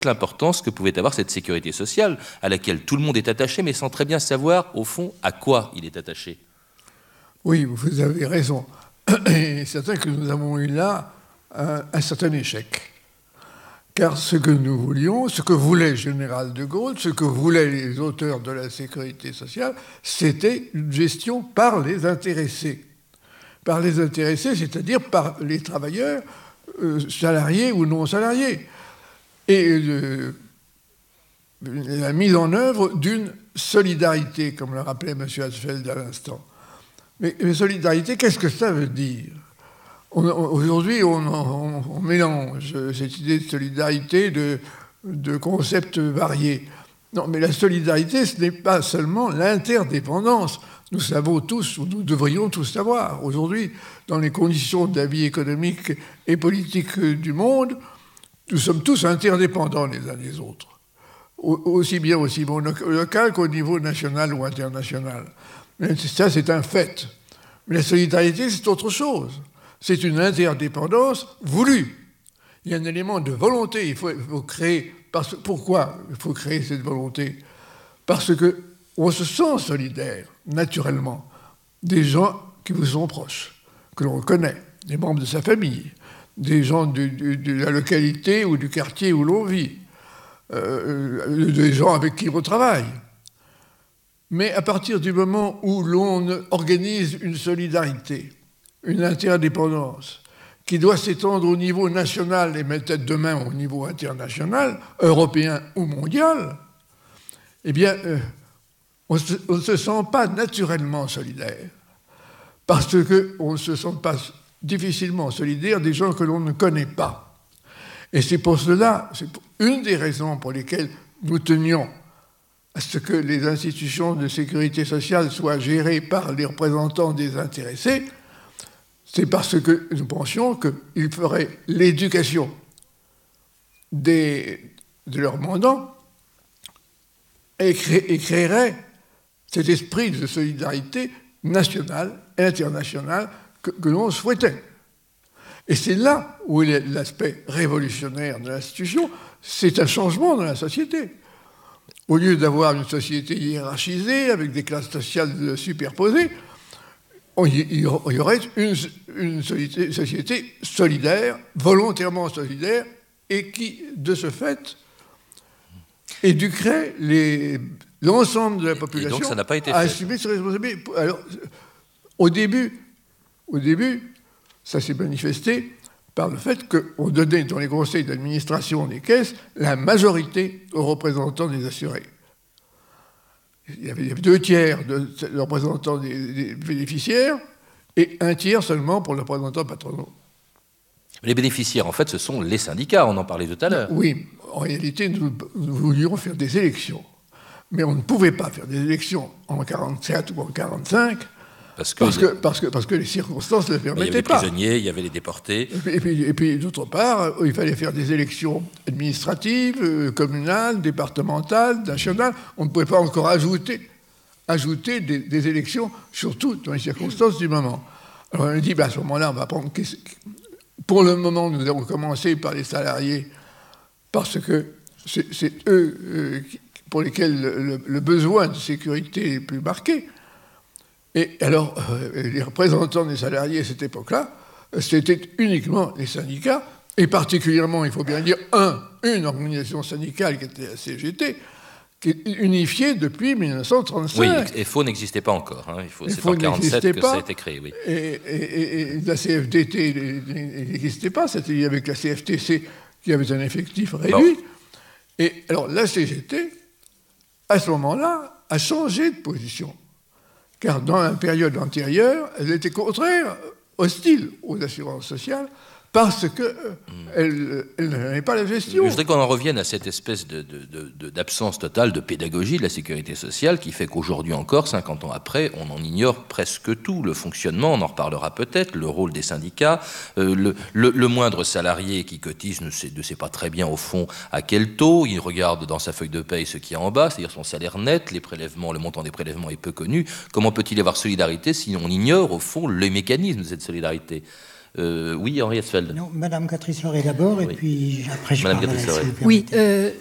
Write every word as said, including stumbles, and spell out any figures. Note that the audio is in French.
l'importance que pouvait avoir cette sécurité sociale, à laquelle tout le monde est attaché, mais sans très bien savoir, au fond, à quoi il est attaché. Oui, vous avez raison. Et c'est certain que nous avons eu là un, un certain échec. Car ce que nous voulions, ce que voulait le général de Gaulle, ce que voulaient les auteurs de la sécurité sociale, c'était une gestion par les intéressés. Par les intéressés, c'est-à-dire par les travailleurs, euh, salariés ou non salariés. Et euh, la mise en œuvre d'une solidarité, comme le rappelait M. Hatzfeld à l'instant. Mais, mais solidarité, qu'est-ce que ça veut dire ? On, on, Aujourd'hui, on, on, on mélange cette idée de solidarité de, de concepts variés. Non, mais la solidarité, ce n'est pas seulement l'interdépendance. Nous savons tous, ou nous devrions tous savoir, aujourd'hui, dans les conditions de la vie économique et politique du monde, nous sommes tous interdépendants les uns des autres, aussi bien au niveau local qu'au niveau national ou international. Mais ça, c'est un fait. Mais la solidarité, c'est autre chose. C'est une interdépendance voulue. Il y a un élément de volonté. Il faut, il faut créer. Parce, pourquoi il faut créer cette volonté ? Parce qu'on se sent solidaire, naturellement, des gens qui vous sont proches, que l'on connaît, des membres de sa famille, des gens de, de, de la localité ou du quartier où l'on vit, euh, des gens avec qui on travaille. Mais à partir du moment où l'on organise une solidarité, une interdépendance, qui doit s'étendre au niveau national et peut-être demain au niveau international, européen ou mondial, eh bien, euh, on ne se sent pas naturellement solidaire. Parce qu'on ne se sent pas difficilement solidaire des gens que l'on ne connaît pas. Et c'est pour cela, c'est une des raisons pour lesquelles nous tenions à ce que les institutions de sécurité sociale soient gérées par les représentants des intéressés, c'est parce que nous pensions qu'ils feraient l'éducation des, de leurs mandants et, cré, et créeraient cet esprit de solidarité nationale et internationale que, que l'on souhaitait. Et c'est là où est l'aspect révolutionnaire de l'institution, c'est un changement dans la société. Au lieu d'avoir une société hiérarchisée, avec des classes sociales superposées, il y aurait une, une société solidaire, volontairement solidaire, et qui, de ce fait, éduquerait les, l'ensemble de la population et donc ça n'a pas été à fait. assumer ses responsabilités. Alors, au début, au début, ça s'est manifesté par le fait qu'on donnait dans les conseils d'administration des caisses la majorité aux représentants des assurés. Il y avait deux tiers de représentants des, des bénéficiaires et un tiers seulement pour les représentants patronaux. Les bénéficiaires, en fait, ce sont les syndicats, on en parlait tout à l'heure. Oui, en réalité, nous, nous voulions faire des élections. Mais on ne pouvait pas faire des élections en quarante-sept ou en quarante-cinq parce que, parce que, parce que, parce que les circonstances ne le permettaient pas. Il y avait les prisonniers, il y avait les déportés. Et puis, et puis, et puis d'autre part, il fallait faire des élections administratives, euh, communales, départementales, nationales. On ne pouvait pas encore ajouter, ajouter des, des élections, surtout dans les circonstances du moment. Alors on a dit, ben à ce moment-là, on va prendre... Pour le moment, nous avons commencé par les salariés, parce que c'est, c'est eux euh, pour lesquels le, le besoin de sécurité est plus marqué. Et alors, euh, les représentants des salariés à cette époque-là, c'était uniquement les syndicats, et particulièrement, il faut bien dire, un, une organisation syndicale qui était la C G T, qui est unifiée depuis mille neuf cent trente-cinq. Oui, F O n'existait pas encore. Hein. Il faut, c'est en quarante-sept que pas, ça a été créé, oui. Et, et, et la C F D T n'existait pas, c'était avec la C F T C qui avait un effectif réduit. Bon. Et alors, la C G T, à ce moment-là, a changé de position. Car dans la période antérieure, elle était contraire, hostile aux assurances sociales, parce qu'elle mmh. elle n'avait pas la gestion. Je voudrais qu'on en revienne à cette espèce de, de, de, d'absence totale de pédagogie de la sécurité sociale qui fait qu'aujourd'hui encore, cinquante ans après, on en ignore presque tout. Le fonctionnement, on en reparlera peut-être, le rôle des syndicats, euh, le, le, le moindre salarié qui cotise ne sait, ne sait pas très bien au fond à quel taux, il regarde dans sa feuille de paye ce qui est en bas, c'est-à-dire son salaire net, les prélèvements, le montant des prélèvements est peu connu. Comment peut-il y avoir solidarité si on ignore au fond les mécanismes de cette solidarité ? Euh, oui, Henri Hesfeld. Non, Madame Catherine Soré d'abord, et oui. puis après je Madame parlerai. Catherine Soré. Oui, euh,